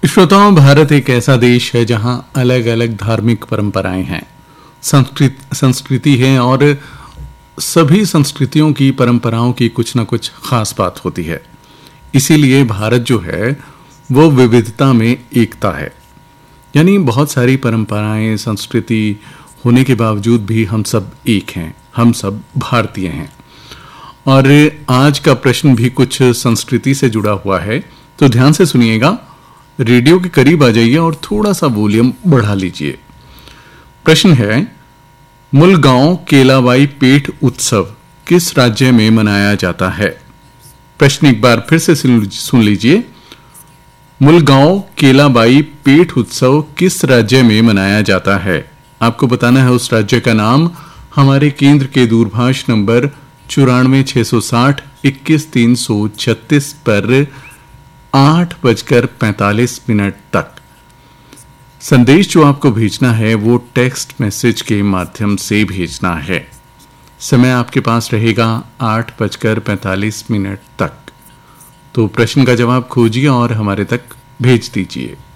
श्रोताओं, भारत एक ऐसा देश है जहां अलग अलग धार्मिक परंपराएं हैं, संस्कृति है और सभी संस्कृतियों की परंपराओं की कुछ ना कुछ खास बात होती है। इसीलिए भारत जो है वो विविधता में एकता है। यानी बहुत सारी परंपराएं, संस्कृति होने के बावजूद भी हम सब एक हैं, हम सब भारतीय हैं। और आज का प्रश्न भी कुछ संस्कृति से जुड़ा हुआ है, तो ध्यान से सुनिएगा, रेडियो के करीब आ जाइए और थोड़ा सा वॉल्यूम बढ़ा लीजिए। प्रश्न है, मुलगांव केलाबाई पेठ उत्सव किस राज्य में मनाया जाता है? प्रश्न एक बार फिर से सुन लीजिए। मुलगांव केलाबाई पेठ उत्सव किस राज्य में मनाया जाता है? आपको बताना है उस राज्य का नाम। हमारे केंद्र के दूरभाष नंबर 94 660 21 336 पर 8:45 तक संदेश जो आपको भेजना है वो टेक्स्ट मैसेज के माध्यम से भेजना है। समय आपके पास रहेगा 8:45 तक। तो प्रश्न का जवाब खोजिए और हमारे तक भेज दीजिए।